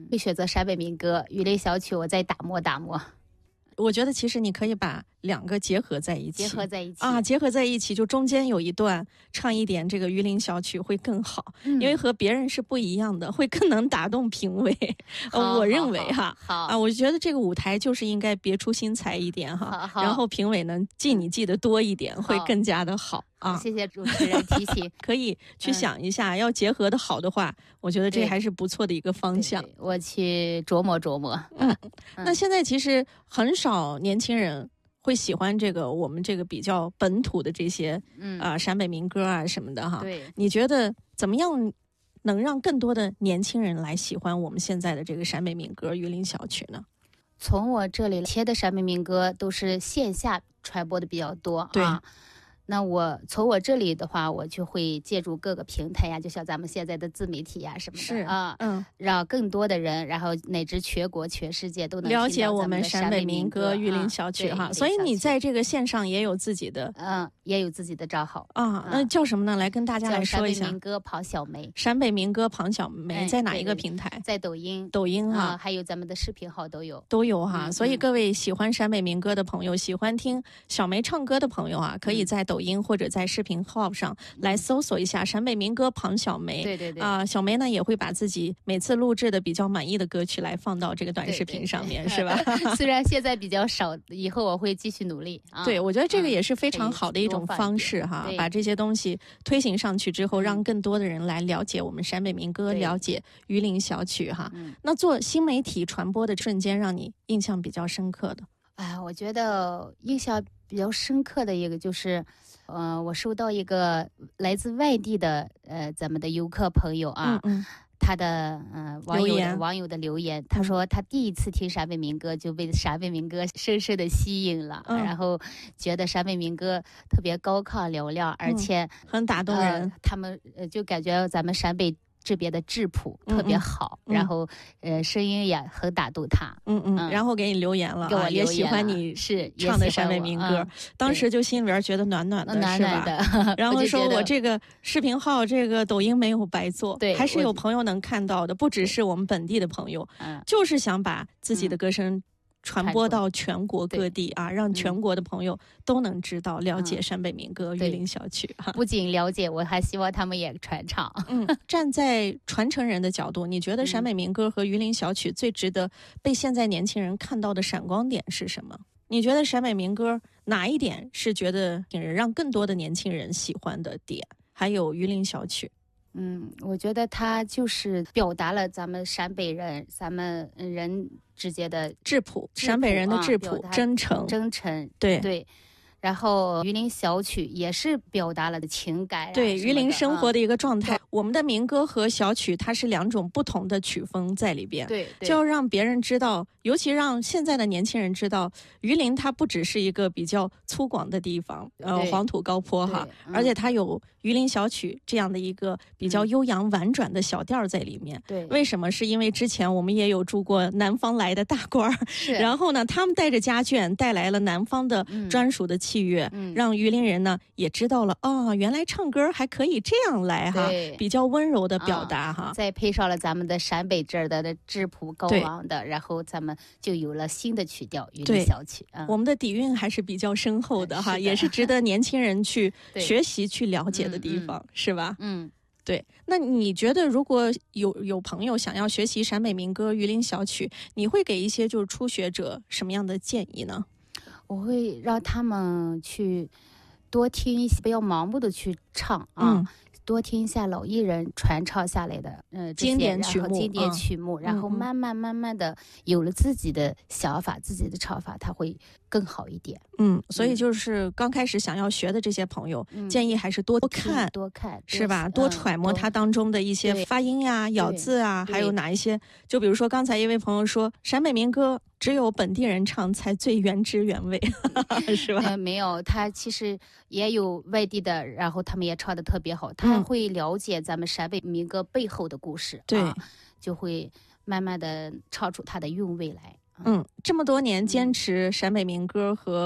会选择陕北民歌，榆林小曲我再打磨打磨。 我觉得其实你可以把两个结合在一起，结合在一起，就中间有一段唱一点这个榆林小曲会更好，因为和别人是不一样的，会更能打动评委。我认为我觉得这个舞台就是应该别出心裁一点哈，然后评委能记你记得多一点，会更加的好。 谢谢主持人提醒， 可以去想一下，要结合的好的话，我觉得这还是不错的一个方向。 对，我去琢磨琢磨。 那现在其实很少年轻人会喜欢这个我们这个比较本土的这些陕北民歌啊什么的哈。 对， 你觉得怎么样能让更多的年轻人来喜欢我们现在的这个陕北民歌榆林小曲呢？ 从我这里切的陕北民歌都是线下传播的比较多， 对。 那我从我这里的话，我就会借助各个平台呀，就像咱们现在的自媒体呀什么的让更多的人，然后乃至全国全世界都能了解我们陕北民歌榆林小曲哈。所以你在这个线上也有自己的也有自己的账号那叫什么呢？来跟大家来说一下。 陕北民歌庞小梅。 陕北民歌庞小梅在哪一个平台？ 在抖音哈， 还有咱们的视频号都有哈。所以各位喜欢陕北民歌的朋友，喜欢听小梅唱歌的朋友啊，可以在抖音或者在视频号上来搜索一下陕北民歌庞小梅。 对小梅呢也会把自己每次录制的比较满意的歌曲来放到这个短视频上面，是吧？ 虽然现在比较少，以后我会继续努力对，我觉得这个也是非常好的一种方式哈，把这些东西推行上去之后，让更多的人来了解我们陕北民歌，了解榆林小曲哈。那做新媒体传播的瞬间，让你印象比较深刻的？ 我觉得印象比较深刻的一个就是，我收到一个来自外地的咱们的游客朋友他的网友的留言，他说他第一次听陕北民歌就被陕北民歌深深的吸引了，然后觉得陕北民歌特别高亢嘹亮，而且很打动人。 他们就感觉咱们陕北这边的质朴特别好，然后声音也很打动他。 然后给你留言了， 给我留言了， 也喜欢你唱的陕北民歌，当时就心里边觉得暖暖的，是吧？然后说我这个视频号这个抖音没有白做， 对， 还是有朋友能看到的，不只是我们本地的朋友，就是想把自己的歌声传播到全国各地让全国的朋友都能知道了解陕北民歌榆林小曲不仅了解，我还希望他们也传唱。 站在传承人的角度，你觉得陕北民歌和榆林小曲最值得被现在年轻人看到的闪光点是什么？你觉得陕北民歌哪一点是觉得让更多的年轻人喜欢的点？还有榆林小曲？ 我觉得它就是表达了咱们陕北人，咱们人之间的质朴，陕北人的质朴、真诚，对。 然后榆林小曲也是表达了的情感， 对榆林生活的一个状态。我们的民歌和小曲它是两种不同的曲风在里边， 对， 就要让别人知道，尤其让现在的年轻人知道，榆林它不只是一个比较粗犷的地方，黄土高坡哈，而且它有榆林小曲这样的一个比较悠扬婉转的小调在里面。 对， 为什么？是因为之前我们也有住过南方来的大官然后呢，他们带着家眷带来了南方的专属的器乐，让榆林人呢也知道了原来唱歌还可以这样来哈，比较温柔的表达哈， 再配上了咱们的陕北这儿的质朴高昂的，然后咱们就有了新的曲调榆林小曲。 我们的底蕴还是比较深厚的哈，也是值得年轻人去学习去了解的地方，是吧？对。那你觉得如果有朋友想要学习陕北民歌榆林小曲，你会给一些就是初学者什么样的建议呢？ 我会让他们去多听一些，不要盲目的去唱多听一下老艺人传唱下来的经典曲目， 然后慢慢的有了自己的想法，自己的唱法，它会更好一点。 所以就是刚开始想要学的这些朋友，建议还是多看是吧？多揣摩它当中的一些发音呀、咬字啊，还有哪一些，就比如说刚才一位朋友说陕北民歌只有本地人唱才最原汁原味是吧？ 没有，他其实也有外地的，然后他们也唱得特别好，他会了解咱们陕北民歌背后的故事， 对， 就会慢慢的唱出它的韵味来。 这么多年坚持陕北民歌和